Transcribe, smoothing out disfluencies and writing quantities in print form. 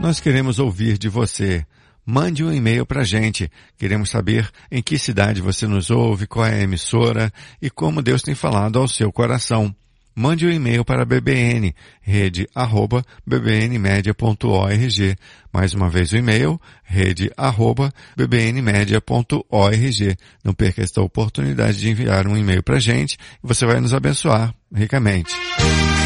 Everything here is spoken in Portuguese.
Nós queremos ouvir de você. Mande um e-mail para a gente. Queremos saber em que cidade você nos ouve, qual é a emissora e como Deus tem falado ao seu coração. Mande um e-mail para bbn, rede@bbnmedia.org. Mais uma vez o e-mail, rede@bbnmedia.org. Não perca esta oportunidade de enviar um e-mail para a gente e você vai nos abençoar ricamente.